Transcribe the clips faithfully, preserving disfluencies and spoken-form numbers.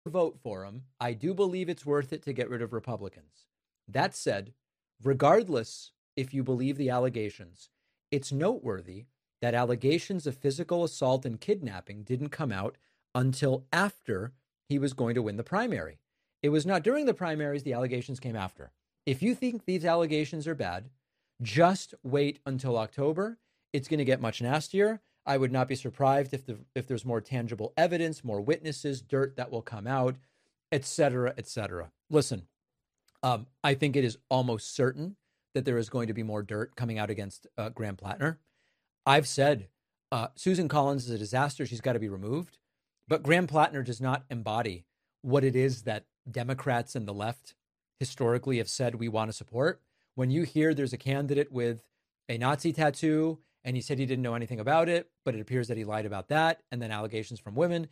vote for him. I do believe it's worth it to get rid of Republicans. That said, regardless if you believe the allegations, it's noteworthy that allegations of physical assault and kidnapping didn't come out until after he was going to win the primary. It was not during the primaries, the allegations came after. If you think these allegations are bad, just wait until October. It's going to get much nastier. I would not be surprised if the, if there's more tangible evidence, more witnesses, dirt that will come out, et cetera, et cetera. Listen, um, I think it is almost certain that there is going to be more dirt coming out against uh, Graham Plattner. I've said uh, Susan Collins is a disaster. She's got to be removed. But Graham Plattner does not embody what it is that Democrats and the left historically have said we want to support. When you hear there's a candidate with a Nazi tattoo and he said he didn't know anything about it, but it appears that he lied about that, and then allegations from women,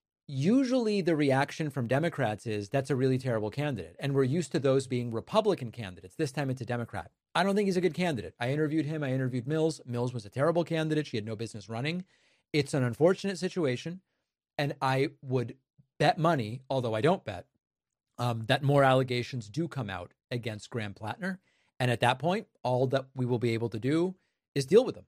usually the reaction from Democrats is that's a really terrible candidate. And we're used to those being Republican candidates. This time it's a Democrat. I don't think he's a good candidate. I interviewed him. I interviewed Mills. Mills was a terrible candidate. She had no business running. It's an unfortunate situation. And I would bet money, although I don't bet, um, that more allegations do come out against Graham Plattner. And at that point, all that we will be able to do is deal with them.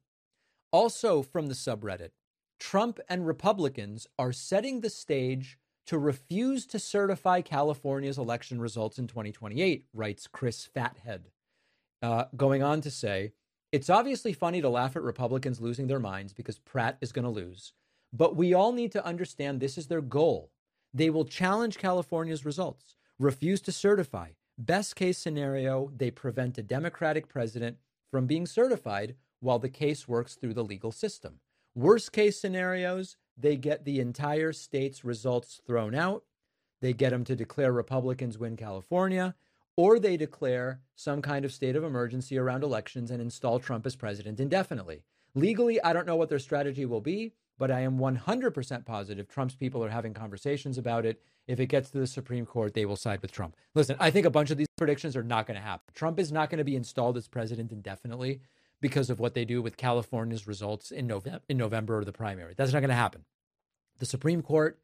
Also from the subreddit, Trump and Republicans are setting the stage to refuse to certify California's election results in twenty twenty-eight, writes Chris Fathead. Uh, going on to say, it's obviously funny to laugh at Republicans losing their minds because Pratt is going to lose. But we all need to understand this is their goal. They will challenge California's results, refuse to certify. Best case scenario, they prevent a Democratic president from being certified while the case works through the legal system. Worst case scenarios, they get the entire state's results thrown out. They get them to declare Republicans win California, or they declare some kind of state of emergency around elections and install Trump as president indefinitely. Legally, I don't know what their strategy will be, but I am one hundred percent positive Trump's people are having conversations about it. If it gets to the Supreme Court, they will side with Trump. Listen, I think a bunch of these predictions are not going to happen. Trump is not going to be installed as president indefinitely because of what they do with California's results in November, in November or the primary. That's not going to happen. The Supreme Court,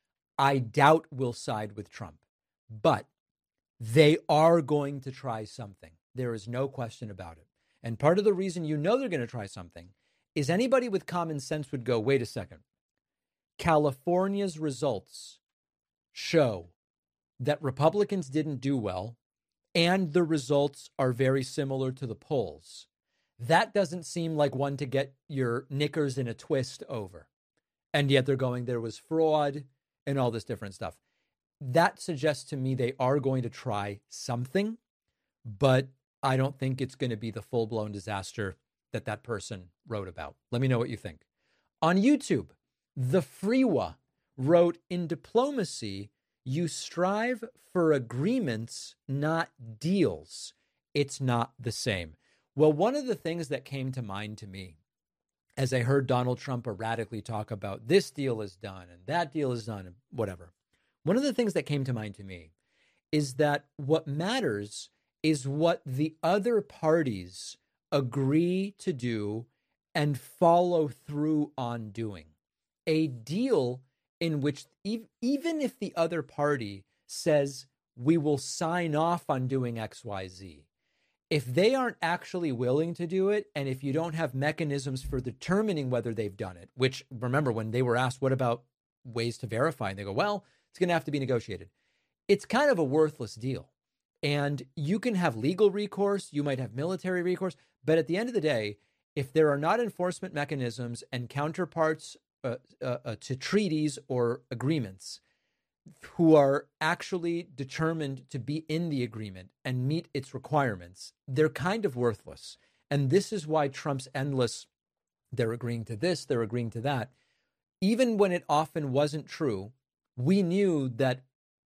I doubt, will side with Trump, but they are going to try something. There is no question about it. And part of the reason you know they're going to try something is anybody with common sense would go, wait a second. California's results show that Republicans didn't do well, and the results are very similar to the polls. That doesn't seem like one to get your knickers in a twist over. And yet they're going, there was fraud and all this different stuff. That suggests to me they are going to try something, but I don't think it's going to be the full-blown disaster that that person wrote about. Let me know what you think. On YouTube, the Freewa wrote, in diplomacy, you strive for agreements, not deals. It's not the same. Well, one of the things that came to mind to me as I heard Donald Trump erratically talk about this deal is done and that deal is done and whatever, one of the things that came to mind to me is that what matters is what the other parties agree to do and follow through on doing. A deal in which ev- even if the other party says we will sign off on doing X Y Z, if they aren't actually willing to do it, and if you don't have mechanisms for determining whether they've done it, which, remember, when they were asked, what about ways to verify? And they go, well, it's going to have to be negotiated. It's kind of a worthless deal. And you can have legal recourse, you might have military recourse, but at the end of the day, if there are not enforcement mechanisms and counterparts uh, uh, uh, to treaties or agreements who are actually determined to be in the agreement and meet its requirements, they're kind of worthless. And this is why Trump's endless, they're agreeing to this, they're agreeing to that. Even when it often wasn't true, we knew that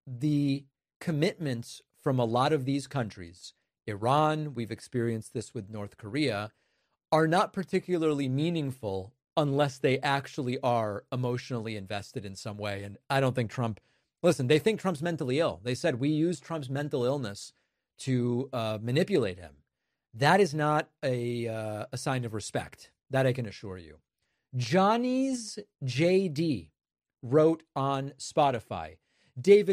the commitments from a lot of these countries, Iran, we've experienced this with North Korea, are not particularly meaningful unless they actually are emotionally invested in some way. And I don't think Trump, listen, they think Trump's mentally ill. They said we use Trump's mental illness to uh, manipulate him. That is not a, uh, a sign of respect. That I can assure you. Johnny's J D wrote on Spotify, David